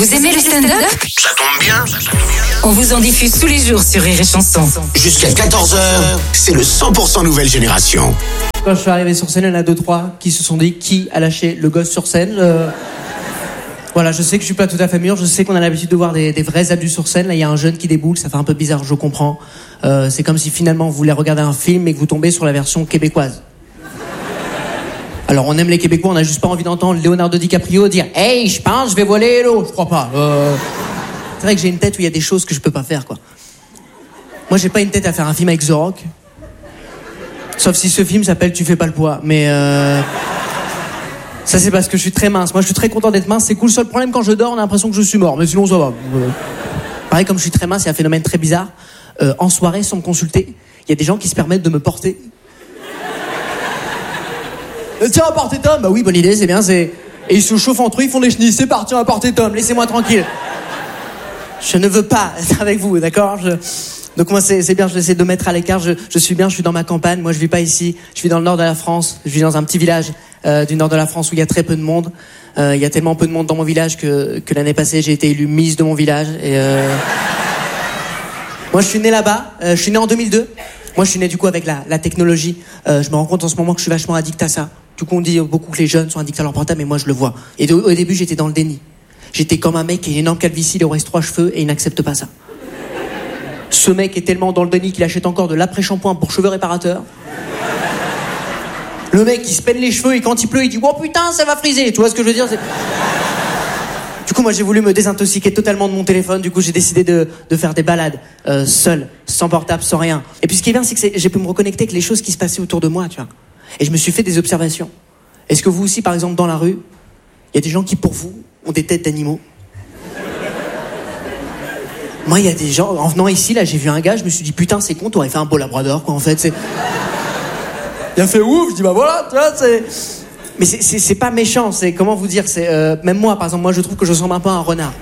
Vous aimez le stand-up ? Ça tombe bien. On vous en diffuse tous les jours sur Rire et Chanson. Jusqu'à 14h, c'est le 100% nouvelle génération. Quand je suis arrivé sur scène, il y en a 2-3 qui se sont dit qui a lâché le gosse sur scène. Voilà, je sais que je suis pas tout à fait mûr, je sais qu'on a l'habitude de voir des vrais adultes sur scène. Là, il y a un jeune qui déboule, ça fait un peu bizarre, je comprends. C'est comme si finalement vous voulez regarder un film et que vous tombez sur la version québécoise. Alors on aime les Québécois, on a juste pas envie d'entendre Leonardo DiCaprio dire « Hey, je pense, je vais voler l'eau ». Je crois pas. C'est vrai que j'ai une tête où il y a des choses que je peux pas faire, quoi. Moi, j'ai pas une tête à faire un film avec The Rock. Sauf si ce film s'appelle « Tu fais pas le poids ». Mais ça, c'est parce que je suis très mince. Moi, je suis très content d'être mince, c'est cool. Le seul problème, quand je dors, on a l'impression que je suis mort. Mais sinon, ça va. Pareil, comme je suis très mince, il y a un phénomène très bizarre. En soirée, sans me consulter, il y a des gens qui se permettent de me porter. Tiens, à porter Tom. Bah oui, bonne idée, c'est bien, Et ils se chauffent entre eux, ils font des chenilles. C'est parti, à porter Tom, laissez-moi tranquille. Je ne veux pas être avec vous, d'accord ? Donc moi, c'est bien, je vais essayer de me mettre à l'écart. Je suis bien, je suis dans ma campagne. Moi, je vis pas ici. Je vis dans le nord de la France. Je vis dans un petit village du nord de la France où il y a très peu de monde. Il y a tellement peu de monde dans mon village que l'année passée, j'ai été élue Miss de mon village. Et moi, je suis né là-bas. Je suis né en 2002. Moi, je suis né du coup avec la technologie. Je me rends compte en ce moment que je suis vachement addict à ça. Du coup, on dit beaucoup que les jeunes sont addicts à leur portable, mais moi, je le vois. Et au début, j'étais dans le déni. J'étais comme un mec qui a une énorme calvitie, il aurait 3 cheveux et il n'accepte pas ça. Ce mec est tellement dans le déni qu'il achète encore de l'après-shampoing pour cheveux réparateurs. Le mec, il se peine les cheveux et quand il pleut, il dit « Oh putain, ça va friser !» Tu vois ce que je veux dire ? Du coup, moi, j'ai voulu me désintoxiquer totalement de mon téléphone. Du coup, j'ai décidé de faire des balades, seul, sans portable, sans rien. Et puis, ce qui est bien, c'est que j'ai pu me reconnecter avec les choses qui se passaient autour de moi, tu vois. Et je me suis fait des observations. Est-ce que vous aussi, par exemple, dans la rue, il y a des gens qui, pour vous, ont des têtes d'animaux ? Moi, il y a des gens... En venant ici, là, j'ai vu un gars, je me suis dit, putain, c'est con, t'aurais fait un beau labrador, quoi, en fait. Il a fait ouf, je dis, bah voilà, tu vois, Mais c'est pas méchant, c'est... Comment vous dire, c'est... même moi, par exemple, moi, je trouve que je ressemble un peu à un renard.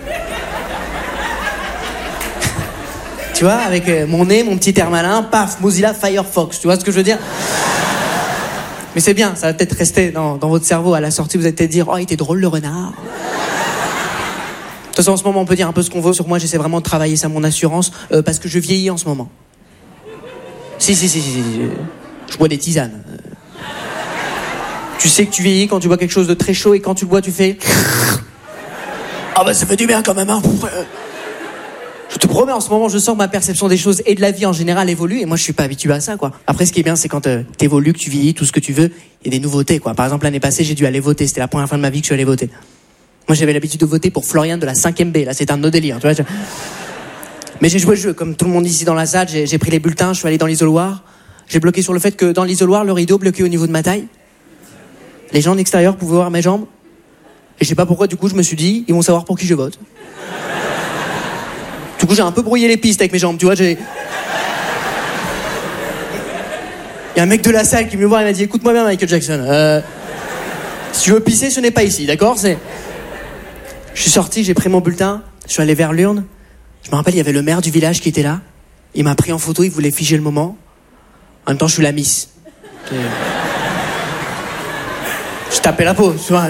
Tu vois, avec mon nez, mon petit air malin, paf, Mozilla Firefox, tu vois ce que je veux dire ? Mais c'est bien, ça va peut-être rester dans votre cerveau. À la sortie, vous allez peut-être dire « Oh, il était drôle, le renard !» De toute façon, en ce moment, on peut dire un peu ce qu'on veut sur moi. J'essaie vraiment de travailler ça, mon assurance, parce que je vieillis en ce moment. Si. Je bois des tisanes. Tu sais que tu vieillis quand tu bois quelque chose de très chaud et quand tu le bois, tu fais... Ah bah ça fait du bien quand même, hein. Je te promets, en ce moment, je sens que ma perception des choses et de la vie en général évolue, et moi, je suis pas habitué à ça, quoi. Après, ce qui est bien, c'est quand t'évolues, que tu vieillis, tout ce que tu veux, il y a des nouveautés, quoi. Par exemple, l'année passée, j'ai dû aller voter. C'était la première fois de ma vie que je suis allé voter. Moi, j'avais l'habitude de voter pour Florian de la 5e B. Là, c'est un autre délire, tu vois. Mais j'ai joué le jeu, comme tout le monde ici dans la salle. J'ai pris les bulletins, je suis allé dans l'isoloir. J'ai bloqué sur le fait que dans l'isoloir, le rideau bloqué au niveau de ma taille. Les gens de l'extérieur pouvaient voir mes jambes. Et je sais pas pourquoi, du coup, je me suis dit, ils vont savoir pour qui je vote. Du coup, j'ai un peu brouillé les pistes avec mes jambes, tu vois, Il y a un mec de la salle qui me voit et m'a dit « Écoute-moi bien, Michael Jackson. Si tu veux pisser, ce n'est pas ici, d'accord ? Je suis sorti, j'ai pris mon bulletin, je suis allé vers l'urne. Je me rappelle, il y avait le maire du village qui était là. Il m'a pris en photo, il voulait figer le moment. En même temps, je suis la miss. Je tapais la peau, tu vois,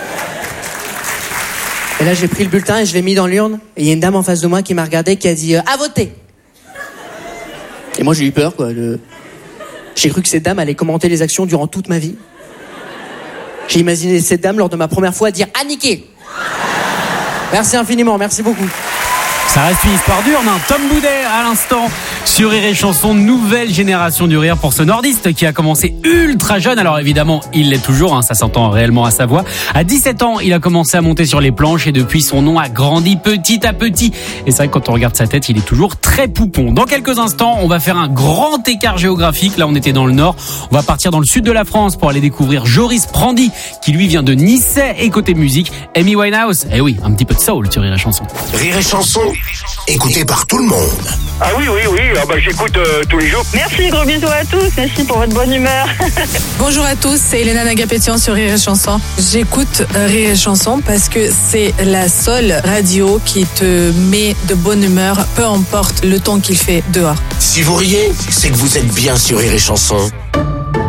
Et là, j'ai pris le bulletin et je l'ai mis dans l'urne. Et il y a une dame en face de moi qui m'a regardé, qui a dit « À voter !» Et moi, j'ai eu peur, quoi. J'ai cru que cette dame allait commenter les actions durant toute ma vie. J'ai imaginé cette dame, lors de ma première fois, dire « À niquer !» Merci infiniment, merci beaucoup. Ça reste une histoire d'urne, hein. Tom Boudet à l'instant sur Rire et Chanson, nouvelle génération du rire pour ce nordiste qui a commencé ultra jeune. Alors évidemment, il l'est toujours, hein, ça s'entend réellement à sa voix. À 17 ans, il a commencé à monter sur les planches et depuis, son nom a grandi petit à petit. Et c'est vrai que quand on regarde sa tête, il est toujours très poupon. Dans quelques instants, on va faire un grand écart géographique. Là, on était dans le nord. On va partir dans le sud de la France pour aller découvrir Joris Prandi, qui lui vient de Nice. Et côté musique, Amy Winehouse. Eh oui, un petit peu de soul sur Rire et Chanson. Rire et Chanson, écouté par tout le monde. Ah oui, j'écoute tous les jours. Merci, gros bisous à tous, merci pour votre bonne humeur. Bonjour à tous, c'est Elena Nagapétian sur Rire et Chanson. J'écoute Rire et Chanson parce que c'est la seule radio qui te met de bonne humeur, peu importe le temps qu'il fait dehors. Si vous riez, c'est que vous êtes bien sur Rire et Chanson.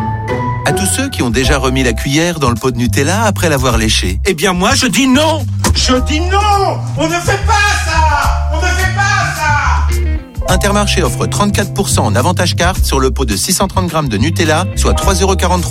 À tous ceux qui ont déjà remis la cuillère dans le pot de Nutella après l'avoir léché. Eh bien moi je dis non. Je dis non. On ne fait pas ça. On ne fait pas ça. Intermarché offre 34% en avantage carte sur le pot de 630 grammes de Nutella, soit 3,43 €